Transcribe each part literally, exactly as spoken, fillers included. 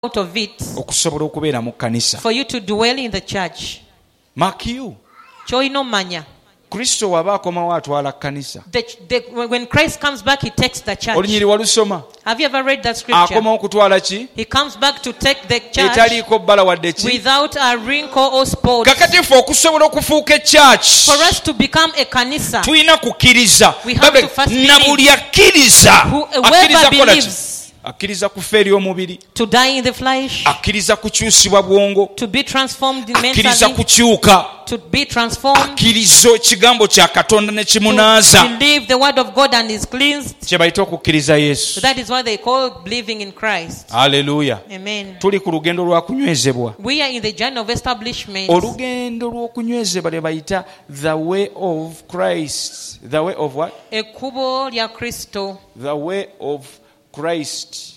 out of it okusobola okubeera mu kkanisa. for you to dwell in the church. Makiyu Kyolina omanya. Kristo waba akomawo atwala kkanisa. The, the, when Christ comes back, he takes the church. Olunyiri walusoma. Have you ever read that scripture? Akomawo kutwala ki? He comes back to take the church Etaliiko bbala wadde ki? without a wrinkle or spot. Kakati ffe okusobola okufuuka church. For us to become a kanisa, Tulina kukkiriza. We have to first Na believe. buli akkiriza. Whoever Akkiriza kola ki? believes Akkiriza kufa eri omubiri. to die in the flesh, Akkiriza kukyusibwa bwongo. to be transformed Akkiriza mentally, kukyuka. to be transformed, Akkiriza ekigambo kya Katonda ne to kimunaaza. believe the word of God and is cleansed. Kye bayita okukkiriza Yesu. So that is what they call believing in Christ. Haleluya. Amen. Tuli ku lugendo lwa kunywezebwa. We are in the journey of establishment. Olugendo lw'okunywezebwa lye bayita the way of Christ. The way of what? Ekkubo lya Kristo. The way of Christ.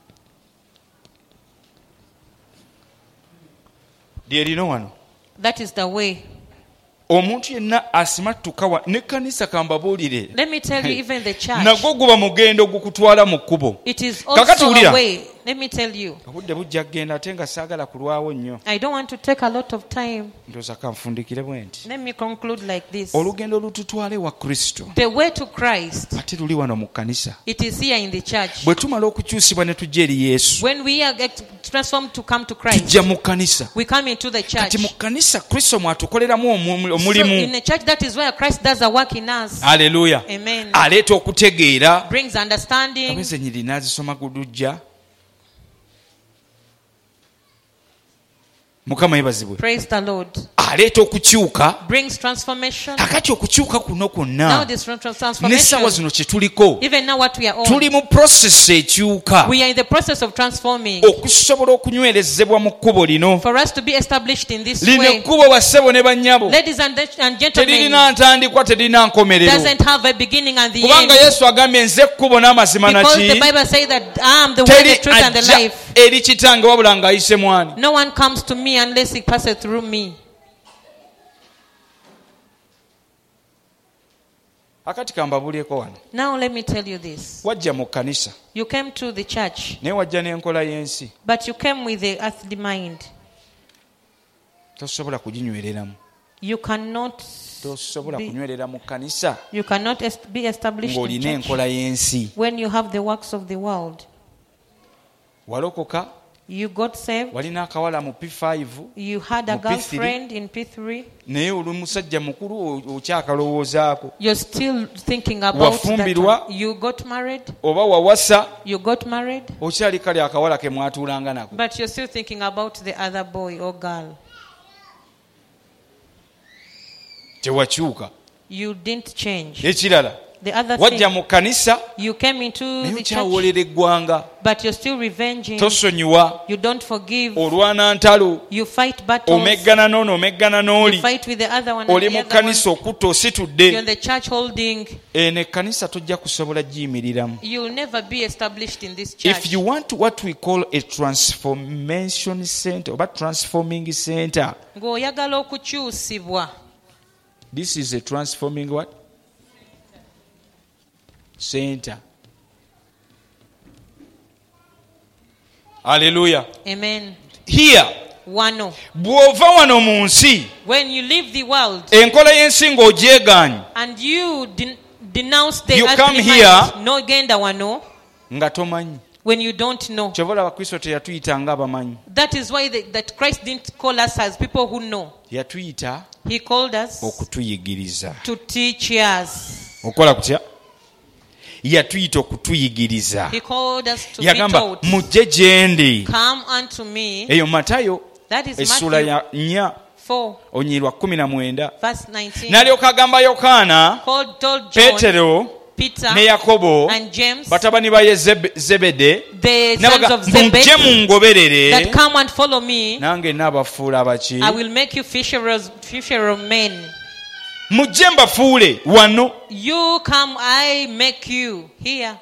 Lyerino wano. That is the way. Omuntu yenna asimattuka wa n'ekkanisa kambabuulire. Let me tell you, even the church, Nagwo guba mugendo gukutwala mu kkubo. it is Kakati also wulira. a way. Let me tell you, Obudde bujja kgenda ate nga saagala kulwawo nnyo. I don't want to take a lot of time. Ndowooza kanfundikire bwe nti. Let me conclude like this. Olugendo lututwale wa Kristo. The way to Christ, Ate luli wano mu kkanisa. it is here in the church. Bwe tumala okukyusibwa ne tujja eri Yesu. When we are get transformed to come to Christ, Tujja mu kkanisa. we come into the church. Kati mu kkanisa Kristo mwatukoleramu omu- So omulimu. in the church, that is where Christ does a work in us. Haleluya. Amen. Aleeta okutegeera. Brings understanding. Abeeze nyiri n'azisoma gudujja. Mukama yebazibwe. Praise the Lord. Aleeta okukyuka. Brings transformation. Kakati okukyuka kuno Now kwonna. this trans- N'essaawa transformation, zino kye tuliko. even now what we are on, Tuli mu process ekyuka. we are in the process of transforming. Okusobola okunywerezebwa mu kkubo lino. For us to be established in this Lino way, ekkubo bassebo ne bannyabo. ladies and, and gentlemen, Teririna ntandikwa teririna nkomerero. doesn't have a beginning and the Kubanga end. Yesu agambye nze ekkubo n'amazima Because the naki. Bible says that I am the way, Teri the truth, and the ajja life. eri kitange wabula ng'ayise mwani. No one comes to me unless he passes through me. Akati kambabulyeko wano. Now let me tell you this. Wajja mu kkanisa. You came to the church, Naye wajja n'enkola y'ensi. but you came with the earthly mind. Tosobola kuginywereramu. You cannot Tosobola be, kunywerera mu kkanisa you cannot est- be established in ng'olina church enkola y'ensi. when you have the works of the world. Walokoka, You got saved. walina akawala mu P five, You had a Mu P three. girlfriend in P three. naye oli musajja mukulu o- okyakalowoozaako. You're still thinking about that. Wafumbirwa. one. You got married. Oba wawasa, You got married. okyali kale akawala ke mwatuulanga nako. But you're still thinking about the other boy or girl. Tewakyuka. You didn't change. Ekirala, The other wajja thing, mu kkanisa you came into naye the church, okyawoolera eggwanga. but you're still revenging. Tosonyiwa, You don't forgive. olwana ntalo, You fight battles. omeggana n'ono omeggana You n'oli. fight with the other one. Oli And the mu other one. kkanisa okutta You're in ositudde. the church holding. Eno ekkanisa tojja kusobola giyimiriramu. You'll never be established in this church. If you want what we call a transformation center oba transforming center, Ng'oyagala okukyusibwa. this is a transforming what? Center. Hallelujah. Amen. Here, Wano. bw'ova wano mu nsi, When you leave the world enkola y'ensi ng'ogyegaanye, and you den- denounce the You earthly come mind, here- no genda wano, nga tomanyi. when you don't know. Kyova olaba Kristo teyatuyita ng'abamanyi. That is why the, that Christ didn't call us as people who know. Yatuyita He called us okutuyigiriza. to teach us. Okola kutya? Yatuyita okutuyigiriza. He called us to be Yagamba taught. mujje gye ndi. Come unto me. Eyo Matayo That is essula Matthew ya nnya four, onyirwa kumi na mwenda. verse nineteen. N'alyoka agamba Yokaana, Called, told John, Peetero Peter, ne Yakobo, and James, batabani ba Yezebe- Zebede, the sons n'abaga of mujje Zebedee, mungoberere, that come and follow me. nange naabafuula abaki. I will make you fisherers, fisher of men. Mujje mbafuule wano. You come, I make you here.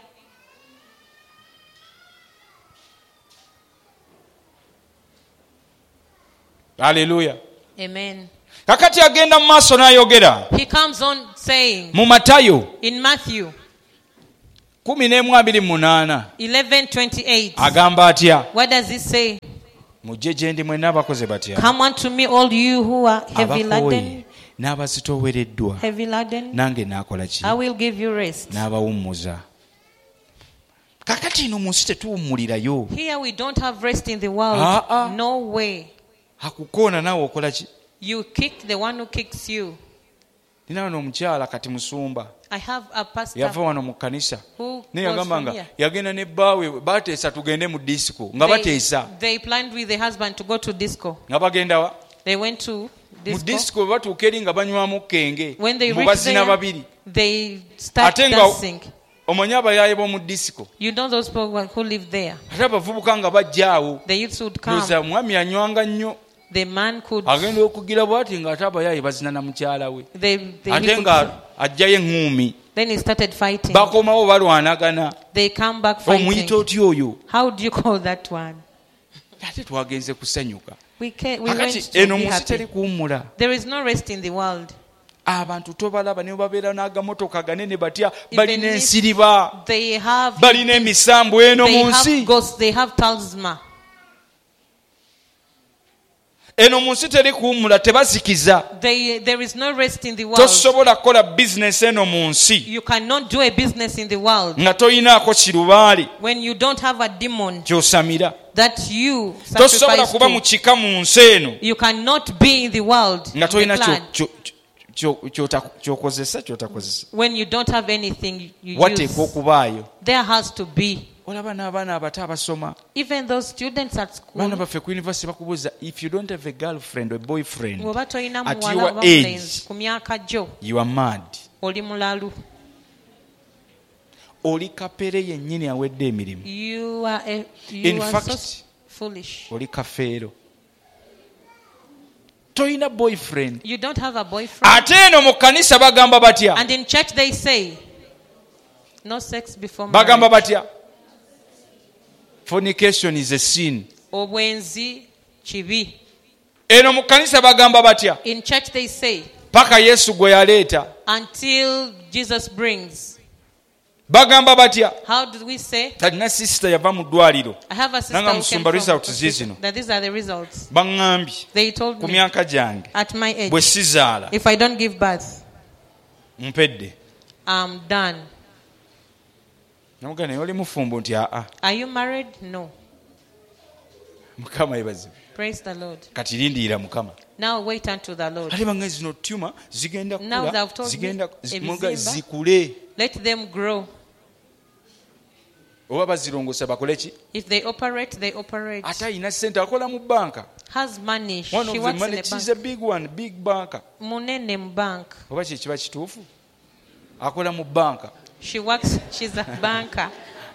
Haleluya. Amen. Kakati agenda mu maaso n'ayogera He comes on saying mu Matayo in Matthew kumi n'emu abiri mu munaana eleven twenty-eight. agamba atya? What does it say? Mujje gye ndi mwenna abakoze batya? Come unto me, all you who are heavy laden, n'abazitoowereddwa, heavy laden, nange naakola ki? I will give you rest. N'abawummuza. Kakati ino mu nsi tetuwummulirayo. Here we don't have rest in the world. Ah, ah. No way. Akukoona naawe okola ki? You kick the one who kicks you. Nina wano omukyala kati musumba. I have a pastor Yava wano mu kkanisa. who Naye goes yagamba from nga here. yagenda ne bbaawe bateesa tugende mu disco nga They, bateesa they planned with the husband to go to disco. nga bagenda wa? They went to Mu disco. disco batuuka eri nga banywamu kenge When they mu reach bazina there, babiri. they start Ate nga dancing. omanyi abayaaye b'omu disco You know those people who live there. ate abavubuka nga bajja awo The youths would come. loza omwami anywanga nnyo The man could. agenda okugira bw'ati ng'ate abayaaye bazina na mukyala we They, they, he ate could nga ajjayo eŋŋuumi then he started fighting. bakomawo balwanagana. They come back Omuyita fighting. otya oyo? How do you call that one? ate twagenze kusanyuka. We, can, we went Kakati to eno be mu nsi teri happy. kuwummula. There is no rest in the world. Abantu tobalaba ne babeera n'agamotoka ganene batya Even balina if ensiriba They have, balina emisambu eno they mu have nsi. ghosts, they have talisman. Eno mu nsi teri kuwummula, tebazikiza. They, there is no rest in the world. Tosobola kukola bizinesi eno mu nsi You cannot do a business in the world nga toyinaako kirubaali when you don't have a demon ky'osamira. that you Tosobola sacrifice kuba mu to. kika mu nsi eno You cannot be in the world, nga the toyina clan, kyo- kyo- kyo- ky'ota- ky'okozesa kyotakozesa. when you don't have anything you Wateekwa use. okubaayo. There has to be. Olaba n'abaana abato abasoma. Even those students at Baana school, baffe ku university bakubuuza if you don't have a girlfriend or boyfriend bw'oba tolina at muwala your oba age, mulenzi ku myaka gyo, you are mad. oli mulalu. Oli kapere yennyini awedde emirimu. You are, a, In you are fact, so foolish. oli kafeero. Toyina boyfriend. You don't have a boyfriend. Ate eno mu kkanisa bagamba batya? And in church they say, no sex before Bagamba marriage. batya? Fornication is a sin. Obwenzi kibi. Eno mu kkanisa bagamba batya? In church they say, Paka Yesu gwe yaleeta. until Jesus brings. Bagamba batya? How do we say? Talina sister yava mu ddwaliro. I have a sister Nanga who came musumba from results zizino. that these are the results. Baŋŋambye They told ku me myaka gyange at my age, bwe sizaala if I don't give birth, mpedde. I'm done. Namugamba naye oli mufumbo nti aa. Are you married? No. Mukama yebazibu. Praise the Lord. Kati lindiira Mukama. Now wait unto the Lord. Ate bange zino tuma zigenda Now kula they've told zigenda me, zi- muga ebizimba. zikule. Let them grow. Oba bazirongosa bakole ki? If they operate, they operate. Ate ayina ssente akola mu banka. Has money. One She of the works in money, a she's a bank. big one, big banker. Munene mu bank. Oba kye kiba kituufu? Akola mu banka. She works, she's a banker.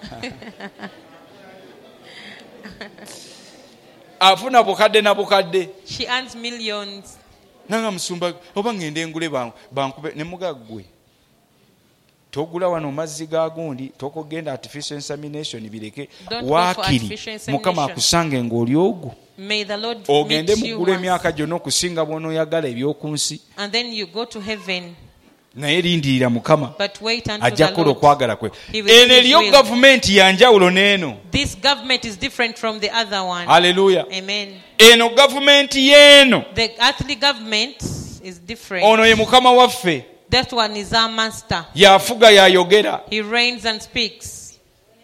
Afuna bukadde na bukadde. She earns millions. Nanga musumba oba ngende ngule banku bankube ne mugaggwe. Togula wano mazzi ga gundi tokogenda artificial insemination bireke Don't go for waakiri artificial insemination. Mukama akusange ng'oli ogwo. May the Lord Ogende meet you mugula once. emyaka gyonna okusinga bw'onooyagala eby'oku nsi. And then you go to heaven. Naye lindirira Mukama But wait until ajja the kukola Lord. okwagala kwe. He will Eno do his eriyo will. gavumenti ya njawulo n'eno. This government is different from the other one. Haleluya. Amen. Eno gavumenti y'eno. The earthly government is different. Ono ye Mukama waffe. That one is our master. Yafuga yayogera. He reigns and speaks.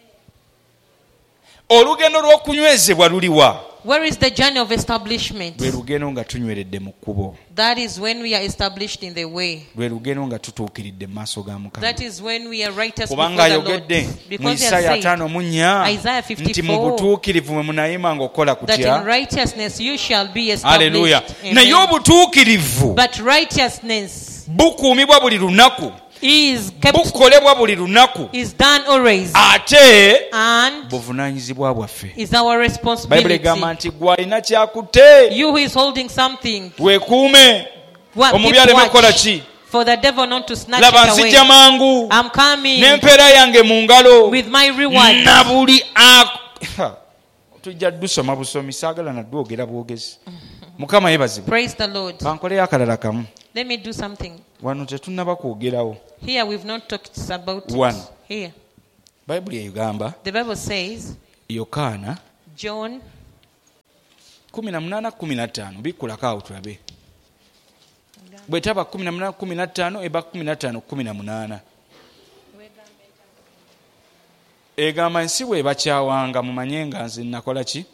Olugendo lw'okunywezebwa luliwa? Where is the journey of establishment? Lwe lugendo nga tunyweredde mu kkubo. That is when we are established in the way. Lwe lugendo nga tutuukiridde mu maaso ga Mukama. That is when we are righteous before Kubanga the Lord. ayogedde mu Because he Isaaya has said, ataano mu nnya Isaiah fifty-four, nti mu butuukirivu mwe munayima ng'okola that in kutya. righteousness you shall be Haleluya. established. Naye Amen. obutuukirivu But righteousness bukuumibwa buli lunaku. is kept, Bukolebwa buli lunaku. is done always, Ate and buvunaanyizibwa bwaffe. is our Bayibuli responsibility. egamba nti gwe alina kyakutte You who is holding something, weekuume what, omubi keep aleme kukola watch ki. for the devil not to snatch Laba it away. nzijja mangu I'm coming n'empeera yange mu ngalo with my reward. na buli ak- tujja dusoma busomi saagala nadwogera bwogezi. Mukama yeebazibwe. Praise the Lord. Bankoleyo akalala kamu. Let me do something. Wano tetunnaba kwogerawo. Here we've not talked about it. One. Here. Bayibuli egamba The Bible says, Yokaana John kumi na munaana kumi na ttaano bikulako awo tulabe. Bwe taba kumi na munaana kumi na ttaano eba kumi na ttaano kumi na munaana. Egamba ensi bwe bakyawanga mumanye nga nze nakola ki?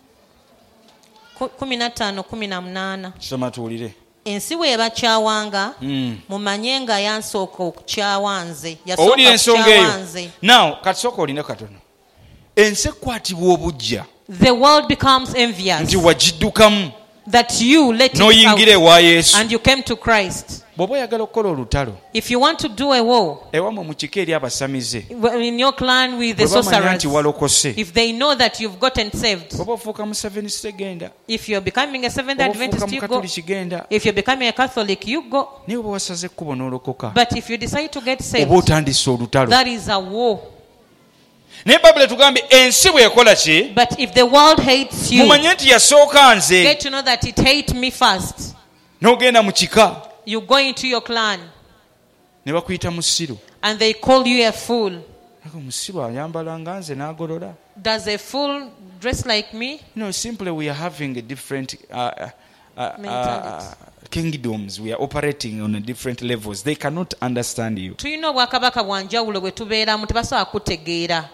kumi na ttaano kumi na munaana. Soma tuwulire. Ensi bwe bakyawanga Mm. mumanye nga yansooka okukyawa nze. Owulira Yasooka ensonga kukyawa eyo. nze. Now katusooka olina katono. Ensi ekwatibwa obujja The world becomes envious nti wagiddukamu that you let it n'oyingira out ewa Yesu. and you came to Christ. Bw'oba oyagala okukola olutalo If you want to do a war ewamwe mu kika eri abasamize in your clan with the bwe bamanya sorcerers, nti walokose if they know that you've gotten saved, oba ofuuka mu Seventh genda if you're becoming a Seventh oba ofuuka Adventist, mu you go. Katoliki genda If you're becoming a Catholic, you go. naye oba wasaze ekkubo n'olokoka But if you decide to get saved, oba otandise olutalo. that is a war. Naye Bayibuli tugambye ensi bw'ekola ki? But if the world hates you, mumanye nti yasooka nze. get to know that it hates me first. N'ogenda mu kika You go into your clan ne bakuyita musiru. and they call you a fool. Ako musiru ayambala nga nze n'agolola. Does a fool dress like me? No, simply we are having a different uh, uh, uh, Mentality. uh, kingdoms. We are operating on a different levels. They cannot understand you. Tulina obwakabaka bwa njawulo bwe tubeeramu tebasobola kutegeera.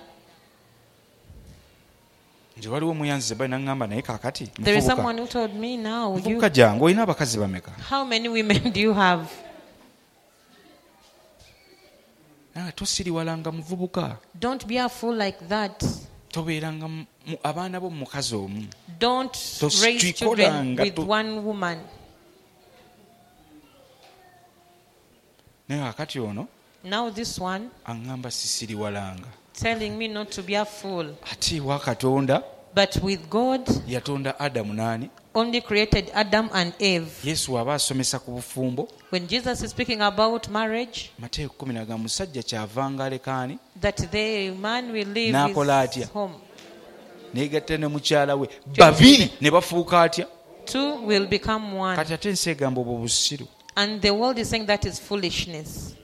Nti waliwo omuyanzi bali n'angamba naye kaakati There is muvubuka. someone who told me now, you, Muvubuka jangu olina abakazi bameka? how many women do you have? Nawe tosiriwalanga muvubuka. Don't be a fool like that. Tobeeranga mu- mu- abaana bo mu mukazi omu. Don't Tos- raise children tuikolanga with tu- one woman. Naye kakati ono Now this one aŋŋamba sisiriwalanga. telling me not to be a fool. Ate wa Katonda But with God, yatonda Adamu n'ani? only created Adam and Eve. Yesu aba asomesa ku bufumbo. When Jesus is speaking about marriage, Mateeka kumi na ga musajja kyavanga alekaani that the man will leave N'akola his atya? home. neegatta ne mukyala we babiri ne bafuuka atya? Two will become one. Kati ate ensi egamba obwo busiru. And the world is saying that is foolishness.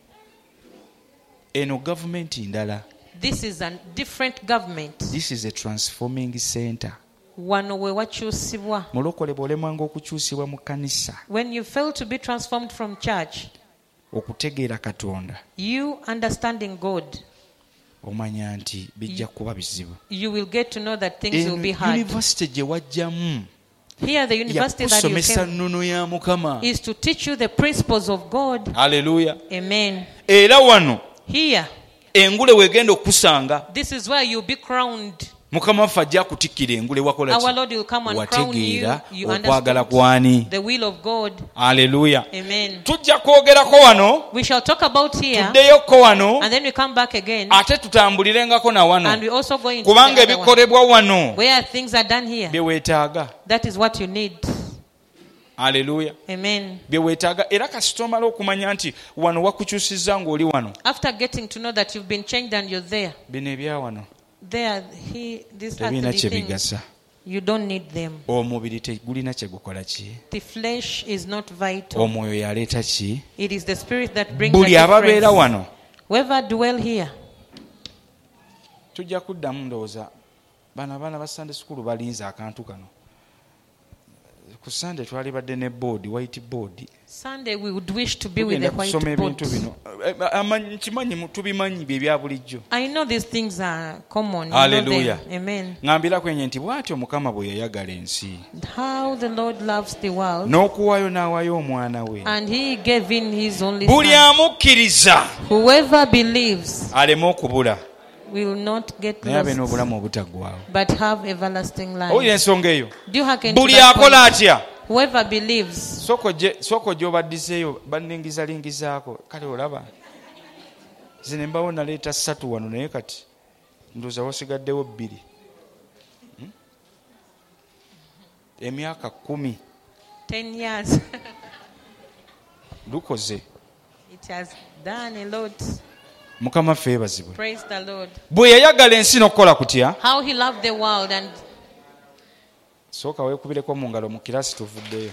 Eno gavumenti ndala. This is a different government. This is a transforming center. Wano we wakyusibwa. Mulokole bw'olemwanga okukyusibwa mu kkanisa When you fail to be transformed from church, okutegeera Katonda you understanding God, omanya nti bijja kuba bizibu. you will get to know that things will be Eno hard. yunivasite gye wajjamu Here, the university that you yakusomesa came nnono ya Mukama. is to teach you the principles of God. Haleluya. Amen. Era wano Here, engule weegenda okusanga this is where you'll be crowned. Mukama waffe ajja kutikkira engule wakola Our ki? Lord will come and crown you. Wategeera You okwagala understand kwani. the will of God. Haleluya. Amen. Tujja kwogerako wano We shall talk about here, tuddeyoko wano and then we come back again, ate tutambulirengako na and wano we also go into kubanga the other one, ebikolebwa wano where things are done here. bye weetaaga. That is what you need. Haleluya. Amen. Bye weetaaga era kasita omala okumanya nti wano wakukyusizza ng'oli wano. After getting to know that you've been changed and you're there, Bino ebya wano there, he, these tebiina earthly kye things, bigasa. you don't need them. Omubiri tegulina kye gukola ki? The flesh is not vital. Omwoyo yaleeta ki? It is the spirit that brings the Buli ababeera difference. wano Whoever dwell here, tujja kuddamu ndowooza bano abaana ba Sunday school balinze akantu kano. Ku Sunday twali badde ne board, white board. Sunday we would wish to be with Tugenda the white kusoma board. ebintu bino. Eh, eh, amanyi- kimanyi mu- tubimanyi bye bya bulijjo. I know these things are common. You know Hallelujah. them. Amen. Ngambira kwenye nti bw'atyo Mukama bwe yayagala ensi How the Lord loves the world, n'okuwaayo n'awaayo omwana we. and He gave in His only Buli Son. amukkiriza Whoever believes aleme okubula will not get naye abe lost, n'obulamu obutaggwaawo. but have everlasting Owulira life. ensonga eyo? Do you hearken to Buli that akola point? atya? Whoever believes, Soko ojja obaddizeeyo banningizalingizaako kale olaba zino embawo naleeta ssatu wano naye kati ndowooza wasigaddewo bbiri. Hmm? Emyaka kkumi ten years, lukoze. it has done a lot. Mukama ffe yeebazibwe. Praise the Lord. Bwe yayagala ensi n'okukola kutya? How He loved the world, and Sooka weekubireko mu ngalo mu kiraasi tuvuddeyo.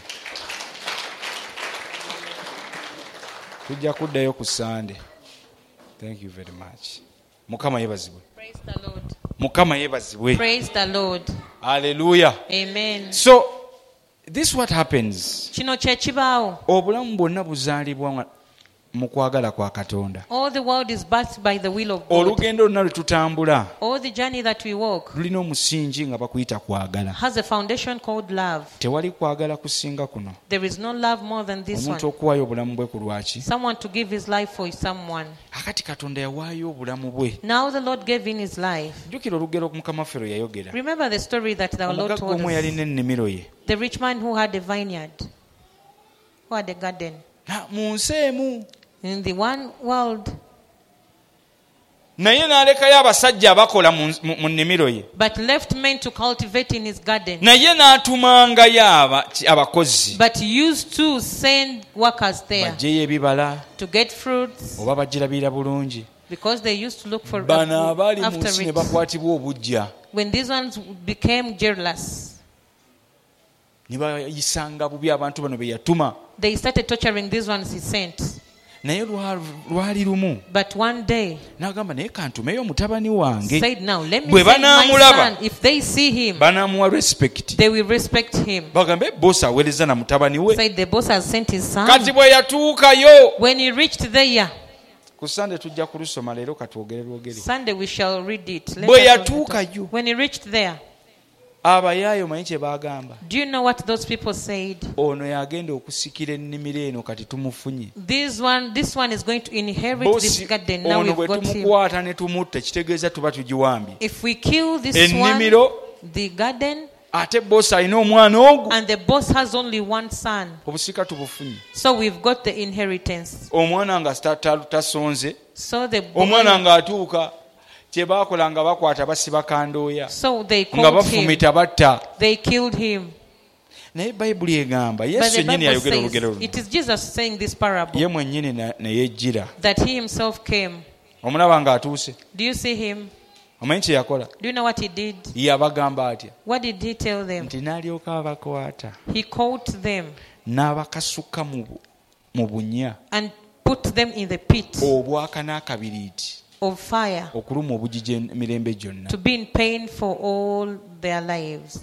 Tujja kuddayo ku Sunday. Thank you very much. Mukama yebazibwe. Praise the Lord. Mukama yebazibwe. Praise the Lord. Hallelujah. Amen. So this what happens. Kino kye kibaawo. Obulamu bwonna buzaalibwa mu kwagala kwa Katonda. All the world is birthed by the will of God. Olugendo lwonna lwe tutambula All the journey that we walk lulina omusingi nga bakuyita kwagala. has a foundation called love. Tewali kwagala kusinga kuno. There is no love more than this Omuntu one. okuwaayo obulamu bwe ku lwaki? Someone to give his life for someone. Akati Katonda yawaayo obulamu bwe. Now the Lord gave in his life. Jjukira olugero Mukama waffe lwe yayogera. Remember the story that the Lord Omugagga told omu us. yalina ennimiro ye. The rich man who had a vineyard, who had a garden. Na mu nsi emu. In the one world. Naye n'alekayo abasajja abakola mu nnimiro ye. But left men to cultivate in his garden. Naye n'atumangayo abakozi. But used to send workers there. Baggyeyo ebibala. To get fruits. Oba bagirabira bulungi. Because they used to look for bano abaali mu after nsi ne it. bakwatibwa obujja. When these ones became jealous, ne bayisanga bubi abantu bano be yatuma. they started torturing these ones he sent. Naye lwali lumu But one day n'agamba naye kantumeyo mutabani wange. said, now let me Bwe send my banaamulaba, son. If they see him, banaamuwa respect. they will respect him. Bagambe bosi aweereza na mutabani we. Said the boss has sent his son. Kati bwe yatuukayo. When he reached there, Ku Sunday tujja kulusoma leero katwogere lwogere. Sunday we shall read it. Let Bwe us yatuukayo. When he reached there, Abayaayo manyi kye baagamba. do you know what those people said? Ono yagenda okusikira ennimiro eno kati tumufunye. This one, this one is going to inherit this Bosi garden. Now ono we've bwe got him. tumukwata ne tumutta kitegeeza tuba tugiwambye. If we kill this Ennimiro, one, the garden, ate bosi alina omwana ogwo. and the boss has only one son, Obusika tubufunye. so we've got the inheritance. Omwana nga ta- ta- tasonze. So the Omwana boy, ng'atuuka kye baakola nga bakwata basiba kandooya. so they Nga called him. bafumita batta. They killed him. Naye Bayibuli egamba But Yesu the yennyini Bible yayogera olugero says, luno. it is Jesus saying this parable, Ye mwennyini na- ne yejjira. that he himself came. Omulaba ng'atuuse. Do you see him? Omanyi kye yakola? Do you know what he did? Yabagamba atya? What did he tell them? Nti n'alyoka abakwata. He caught them N'abakasuka mu bu- mu bunya. and put them in the pit Obwaka n'akabiriiti. of fire Okuluma obugigi emirembe gyonna. to be in pain for all their lives.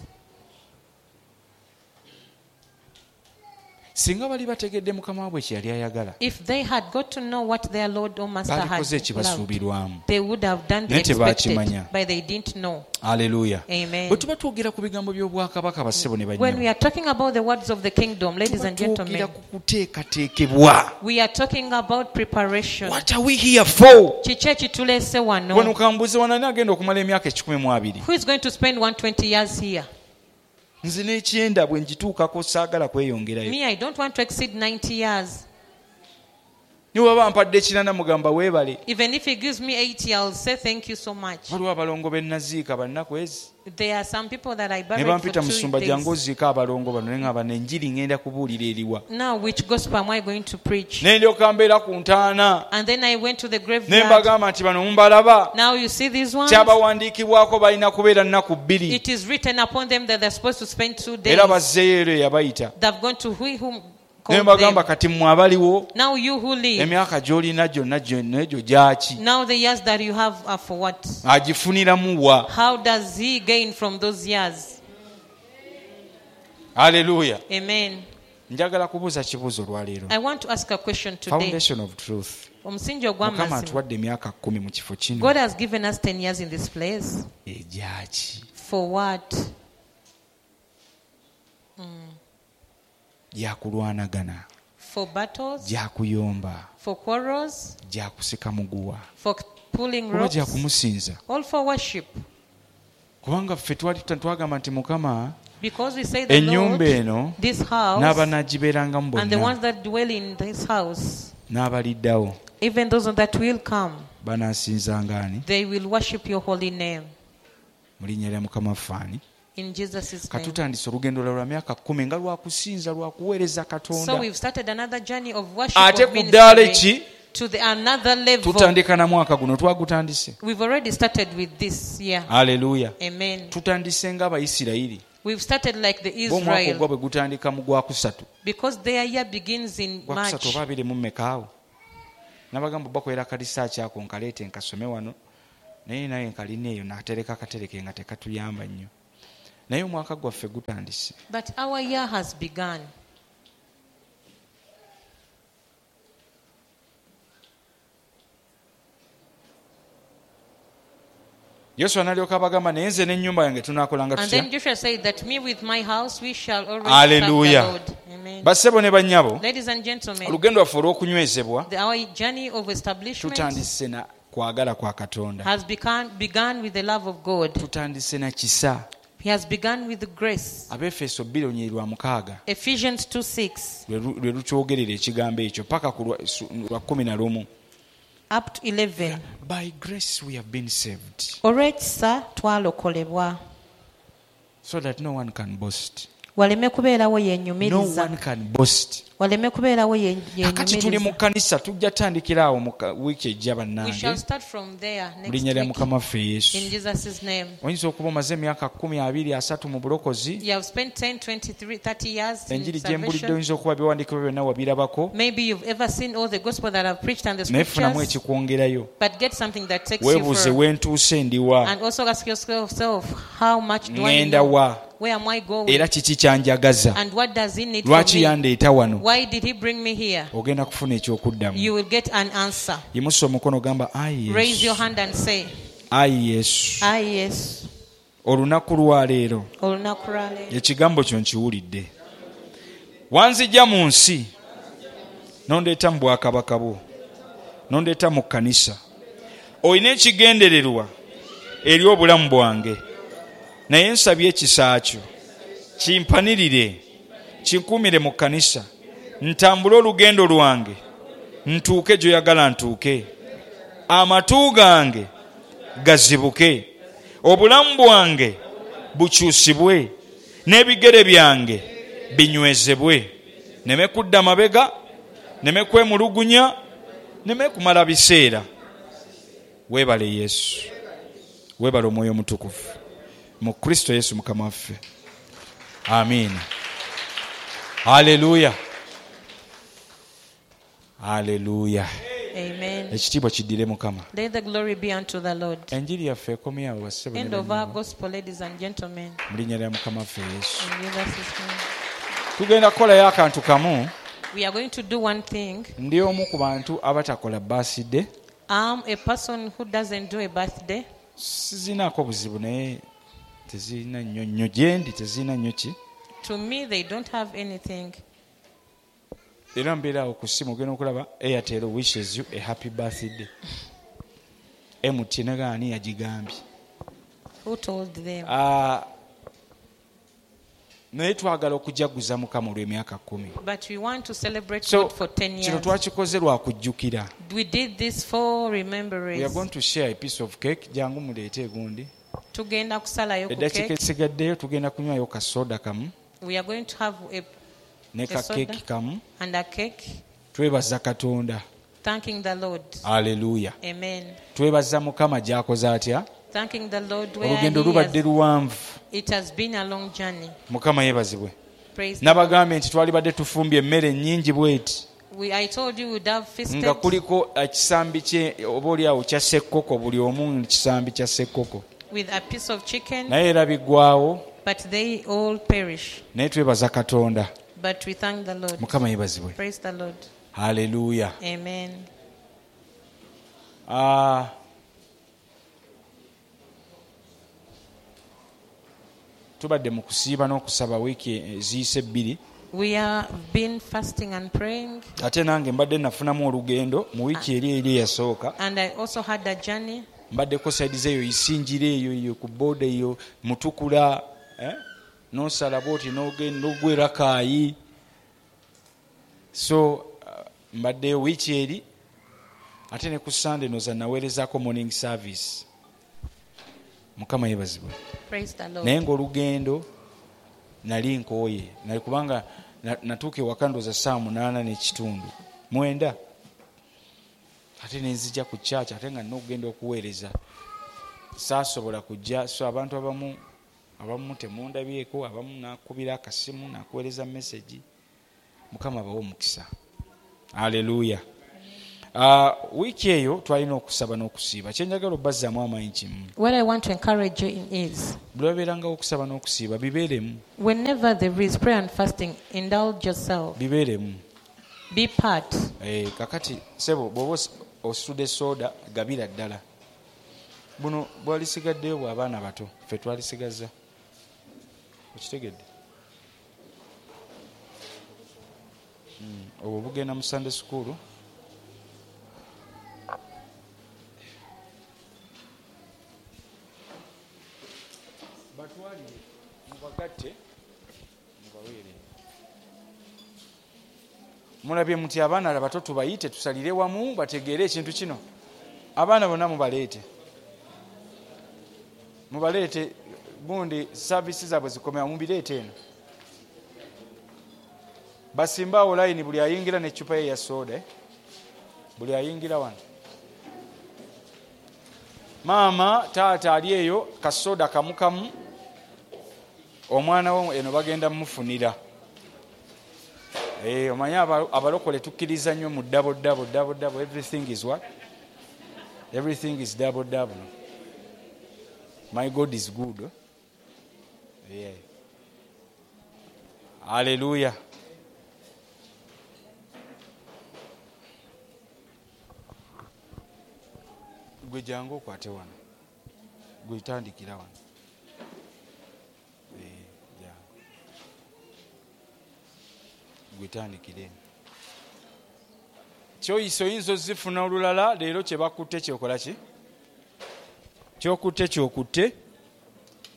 Singa bali bategedde Mukama waabwe kye yali ayagala. If they had got to know what their Lord or Master had Balikoze loved, ekibasuubirwamu. they would have done the Naye expected, tebaakimanya. but they didn't know. Haleluya. Amen. Bwe tuba twogera ku bigambo by'obwakabaka bassebo ne When banyabo. we are talking about the words of the kingdom, ladies and twogera gentlemen, ku kuteekateekebwa. we are talking about preparation. What are we here for? Kiki ekituleese Wano wano? kambuze wanani agenda okumala emyaka ekikumi mu abiri. Who is going to spend one hundred twenty years here? Nze n'ekyenda bwe ngituukako saagala kweyongerayo. Me, I don't want to exceed ninety years. Ne bw'aba mpadde ekirana mugamba weebale. Even if he gives me eighty, I'll say thank you so much. Waliwo abalongo be naziika bannaku ezi. There are some people that I Ne buried for bampita two musumba jangu days. oziika abalongo bano ne ngamba n'enjiri ngenda kubuulira eriwa. Now, which gospel am I going to preach? Ne ndyoka mbeera ku ntaana. And then I went to the Ne graveyard. mbagamba nti bano mumbalaba. Now you see these ones? Kyabawandiikibwako balina kubeera nnaku bbiri. It is written upon them that they're supposed to spend two days. Era bazzeeyo ero yabayita. They've gone to who whom Ne called mbagamba them. kati mmwe abaliwo. Now you who live, Emyaka gy'olina gyonna gyonna egyo gyaki? now the years that you have are for what? Agifuniramu wa? How does he gain from those years? Haleluya. Amen. Njagala kubuuza kibuuzo olwaleero. I want to ask a question today. Foundation of truth. Omusingi Mukama ogw'amazima. atuwadde emyaka kkumi mu kifo kino. God has given us ten years in this place. Egyaki? For what? Gyakulwanagana. For battles? Gyakuyomba. For quarrels? Gyakusika muguwa. For pulling Oba ropes? gyakumusinza. All for worship. Kubanga ffe twali twagamba nti Mukama Because we say the ennyumba Lord, eno this house, n'abanaagibeerangamu and the bonna ones that dwell in this house, n'abaliddawo even those that will come, banaasinzanga ani? they will worship your holy name. Mu linnya lya Mukama waffe ani? In Jesus' Ka name. tutandise olugendo lwa myaka kkumi nga lwakusinza lwakuweereza So Katonda. we've started another journey of worship, Ate of ku ddaala ministry, eki to the another level. tutandika na mwaka guno twagutandise. We've already started with this year. Haleluya. Amen. Tutandise ng'Abayisirayiri. We've started like the Bo omwaka ogwa Israel, bwe gutandika mu gwakusatu. because their year begins in Gwakusatu March. oba abiri mu mmekaawo. Nabagamba bakolera kalisaaki ako nkaleete nkasome wano. naye naye kalina eyo n'atereka akatereke nga tekatuyamba nnyo, naye omwaka gwaffe gutandise. But our year has begun. Yoswa n'alyoka abagamba naye nze n'ennyumba yange tunaakolanga And tutya. then Joshua said that me with my house we shall always Hallelujah. serve the Lord. Amen. Bassebo ne bannyabo, Ladies and gentlemen, olugendo lwaffe olw'okunywezebwa the, our journey of establishment tutandise na kwagala kwa Katonda, has begun, begun with the love of God. tutandise na kisa. He has begun with grace. Abefeso bbiri onyeri lwa mukaaga Ephesians two six lwe lu- lwe lukyogerera ekigambo ekyo paka ku lwa- su- lwa kumi na lumu. up to eleven. By grace we have been saved, Olw'ekisa twalokolebwa so that no one can boast. waleme kubeerawo No yeenyumiriza one can boast. waleme kubeerawo ye- Kakati tuli mu yeenyumiriza. kkanisa tujja tandikira awo mu ka- wiiki ejja We shall bannange start from there mu next linnya lya week mukama waffe Yesu. in Jesus' name. Oyinza okuba omaze emyaka kumi abiri asatu mu bulokozi, You have spent ten, twenty-three, thirty years in enjiri gye mbulidde salvation. oyinza okuba biwandiiko byonna wabirabako, Maybe you've ever seen all the gospel that I've preached and the naye funamu scriptures, ekikwongerayo. but get something that takes you Weebuuze further. wentuuse ndiwa, And also ask yourself, how much do I ŋŋenda know? wa, Where am I going? era kiki kyanjagaza, And what does he need lwaki from me? yandeeta wano. Why did he bring me here? Ogenda kufuna ekyokuddamu. You will get an answer. Yimusa omukono gamba ayi Raise your Yesu, hand and say, ayi Yesu. ah yes. Olunaku lwa leero Olunaku lwa leero. ekigambo kyo nkiwulidde. Wanzijja mu nsi nondeeta mu bwakabaka bwo, nondeeta mu kkanisa. Olina ekigendererwa eri obulamu bwange, naye nsabye ekisa kyo kimpanirire, kinkuumire mu kkanisa, ntambule olugendo lwange ntuuke gy'oyagala ntuuke, amatu gange gazibuke, obulamu bwange bukyusibwe, n'ebigere byange binywezebwe, neme kudda mabega, neme kwemulugunya, neme kumala biseera. Weebale Yesu, weebale Omwoyo Omutukuvu mu Kristo Yesu Mukama waffe. Amiina. Haleluya, haleluya. Amen. Ekitiibwa kiddire Mukama. Let the glory be unto the Lord. Enjiri yaffe ekomyawo bassebo ne End of our bannyabo, gospel, ladies and gentlemen. mu linnya lya Mukama waffe Yesu. In Jesus' name. Tugenda kukolayo akantu kamu. We are going to do one thing. Ndi omu ku bantu abatakola birthday. I'm a person who doesn't do a birthday. Sizinaako buzibu naye tezirina nnyo nnyo gye ndi, tezirina nnyo ki. To me, they don't have anything. Era mbeera awo ku ssimu ogenda okulaba Airtel wishes you a happy birthday. M T N gaani yagigambye. Who told them? Ah, naye twagala okujaguza Mukama olw'emyaka kumi. But we want to celebrate So God for ten kino years. twakikoze lwa kujjukira. We did this for We are remembrance. going to share a piece of cake. Jangu muleete egundi. Tugenda kusalayo ku Eddakiika cake. esigaddeyo tugenda kunywayo ka soda kamu We are going to have a, ne A ka soda. keeki kamu. and a cake, Twebaza Katonda. thanking the Lord. Haleluya. Amen. Twebaza Mukama gy'akoze atya. Thanking the Lord where Olugendo he lubadde has, luwanvu. it has been a long journey. Mukama yeebazibwe. Praise the Lord. Nabagambye nti twalibadde tufumbye emmere nnyingi bweti We, I told you we'd have feasted nga kuliko ekisambi kye oba oliawo kya ssekkoko, buli omu kisambi kya ssekkoko, with a piece of chicken, naye era biggwawo. but they all perish. Naye twebaza Katonda. But we thank the Lord. Mukama yeebazibwe. Praise the Lord. Haleluya. Amen. Ah, tubadde mu kusiiba n'okusaba wiiki eziyise ebbiri, We have been fasting and praying, ate nange mbadde nafunamu olugendo mu wiiki eri eri eyasooka. and I also had a journey. Mbaddeko saidize eyo isinjira eyo eyo ku booda eyo mutukula, eh? N'osala bwoti n'ogenda n'ogwera kaayi. So uh, mbaddeyo wiiki eri, ate ne ku Sunday noza naweerezaako morning service. Mukama yeebazibwe. Praise the Lord. Naye ng'olugendo nali nkooye, nali kubanga na- natuuka ewaka ndooza saa munaana n'ekitundu mwenda, ate ne nzija ku church ate nga nina okugenda okuweereza. Saasobola kujja, so abantu abamu abamu temundabyeko, abamu nakubira akasimu nakuweereza message. Mukama abawe omukisa. Haleluya. Uh, wiiki eyo twalina okusaba n'okusiiba. Kyenjagala obbazaamu amaanyi kimu. What I want to encourage you in is, buli wabeerangawo okusaba n'okusiiba bibeeremu. whenever there is prayer and fasting, indulge yourself. Bibeeremu. Be part. Eh, kakati sebo bw'oba ositudde soda gabira ddala. Buno bwalisigaddeyo bw'abaana bato ffe twalisigazza. Okitegedde? Mm, obwo bugenda mu Sunday school. Batwalire mubagatte mubaweere. Mulabye muti abaana abato tubayite tusalire wamu bategeere ekintu kino. Abaana bonna mubaleete. Mubaleete bundi services zaabwe zikomera mubireete eno. Basimbaawo layini buli ayingira n'eccupa ye ya soda. Buli ayingira wano. Maama taata ali eyo kasoda kamukamu. Omwana wo eno bagenda mmufunira. Eh, omanya abalokole tukkiriza nnyo mu double double double double. Everything is what? Everything is double double. My God is good. Huh? Yeah. Hallelujah. Gwe jangu okwate wano. Gwe tandikira wano. Eh, jangu. Gwe tandikire. Kyoyiso oyinza ozifuna olulala leero kye bakutte kyokola ki? Kyokutte kyokutte